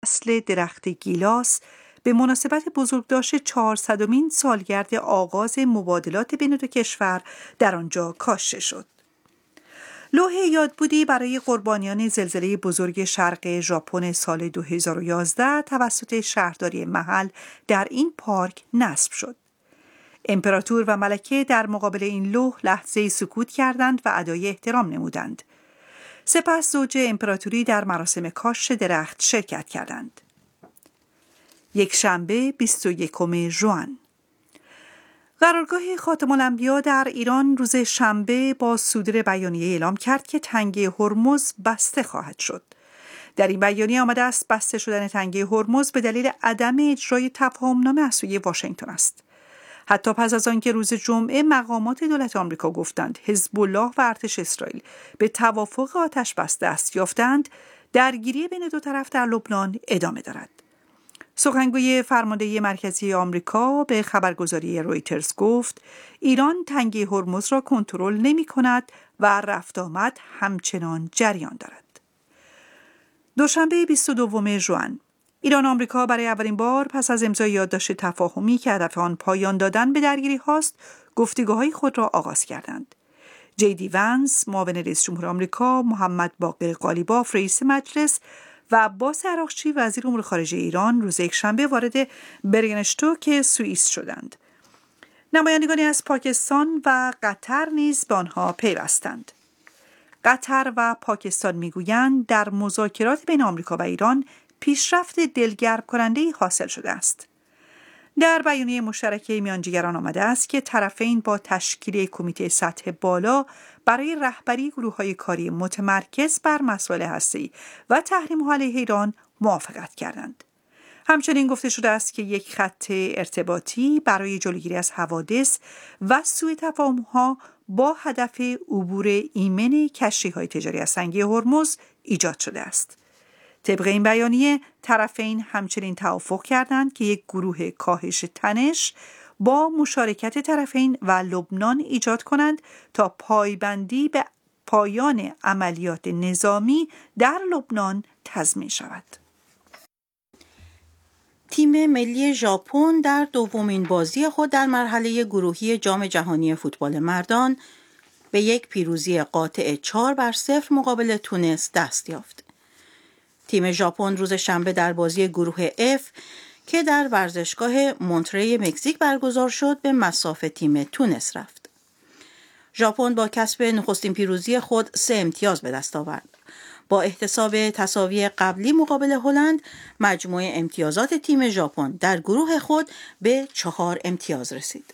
نسل درخت گیلاس به مناسبت بزرگداشت 400مین سالگرد آغاز مبادلات بین دو کشور در آنجا کاشته شد. لوح یادبودی برای قربانیان زلزله بزرگ شرق ژاپن سال 2011 توسط شهرداری محل در این پارک نصب شد. امپراتور و ملکه در مقابل این لوح لحظه سکوت کردند و ادای احترام نمودند. سپس زوج امپراتوری در مراسم کاشت درخت شرکت کردند. یکشنبه 21 ژوئن. قرارگاه خاتم الانبیا در ایران روز شنبه با صدور بیانیه اعلام کرد که تنگه هرمز بسته خواهد شد. در این بیانیه آمده است بسته شدن تنگه هرمز به دلیل عدم اجرای تفاهمنامه از سوی واشنگتن است. حتی پس از آنکه روز جمعه مقامات دولت آمریکا گفتند حزب الله و ارتش اسرائیل به توافق آتش بس دست یافتند، درگیری بین دو طرف در لبنان ادامه دارد. سخنگوی فرمانده مرکزی آمریکا به خبرگزاری رویترز گفت ایران تنگه هرمز را کنترل نمی کند و رفت آمد همچنان جریان دارد. دوشنبه 22 ژوئن. ایران و آمریکا برای اولین بار پس از امضای یادداشت تفاهمی که هدف آن پایان دادن به درگیری هاست، گفتگوهای خود را آغاز کردند. جی دی ونس، معاون رئیس جمهور آمریکا، محمد باقر قالیباف، رئیس مجلس و عباس عراقچی، وزیر امور خارجه ایران، روز یکشنبه وارد برگنشتوک سوئیس شدند. نمایندگانی از پاکستان و قطر نیز به آنها پیوستند. قطر و پاکستان میگویند در مذاکرات بین آمریکا و ایران پیشرفت دلگرم کننده‌ای حاصل شده است. در بیانیه مشترک میانجیگران آمده است که طرفین با تشکیل کمیته سطح بالا برای رهبری گروه‌های کاری متمرکز بر مسائل هسته‌ای و تحریم علیه ایران موافقت کردند. همچنین گفته شده است که یک خط ارتباطی برای جلوگیری از حوادث و سوء تفاهم‌ها با هدف عبور ایمن کشتی‌های تجاری از تنگه هرمز ایجاد شده است. طبق این بیانیه طرفین همچنین توافق کردند که یک گروه کاهش تنش با مشارکت طرفین و لبنان ایجاد کنند تا پایبندی به پایان عملیات نظامی در لبنان تضمین شود. تیم ملی ژاپن در دومین بازی خود در مرحله گروهی جام جهانی فوتبال مردان به یک پیروزی قاطع 4-0 مقابل تونس دست یافت. تیم ژاپن روز شنبه در بازی گروه F که در ورزشگاه مونتری مکزیک برگزار شد به مصاف تیم تونس رفت. ژاپن با کسب نخستین پیروزی خود 3 امتیاز به دست آورد. با احتساب تساوی قبلی مقابل هلند، مجموع امتیازات تیم ژاپن در گروه خود به 4 امتیاز رسید.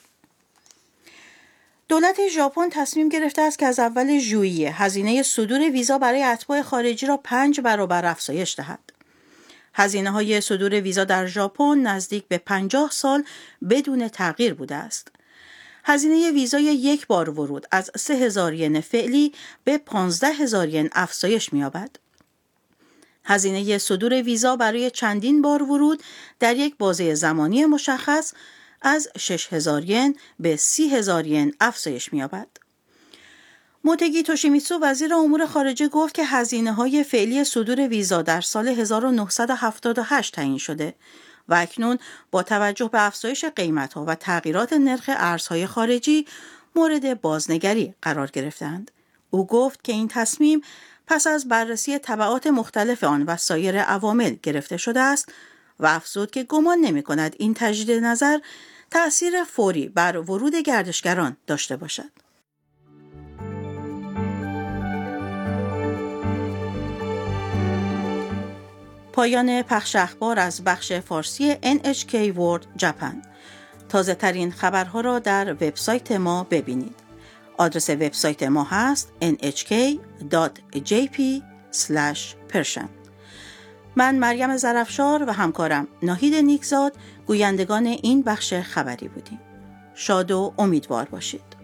دولت ژاپن تصمیم گرفته است که از اول ژوئیه هزینه صدور ویزا برای اتباع خارجی را 5 برابر افزایش دهد. هزینه‌های صدور ویزا در ژاپن نزدیک به 50 سال بدون تغییر بوده است. هزینه ویزای یک بار ورود از 3000 ین فعلی به 15000 ین افزایش می‌یابد. هزینه صدور ویزا برای چندین بار ورود در یک بازه زمانی مشخص از 6000 ین به 30000 ین افزایش می‌یابد. موتگی توشیمیتسو وزیر امور خارجه گفت که هزینه‌های فعلی صدور ویزا در سال 1978 تعیین شده و اکنون با توجه به افزایش قیمت‌ها و تغییرات نرخ ارزهای خارجی مورد بازنگری قرار گرفتند. او گفت که این تصمیم پس از بررسی تبعات مختلف آن و سایر عوامل گرفته شده است و افزود که گمان نمی‌کند این تجدید نظر تأثیر فوری بر ورود گردشگران داشته باشد. پایان پخش اخبار از بخش فارسی NHK World Japan. تازه ترین خبرها را در وبسایت ما ببینید. آدرس وبسایت ما هست nhk.jp/persian. من مریم ظرفشار و همکارم ناهید نیکزاد گویندگان این بخش خبری بودیم. شاد و امیدوار باشید.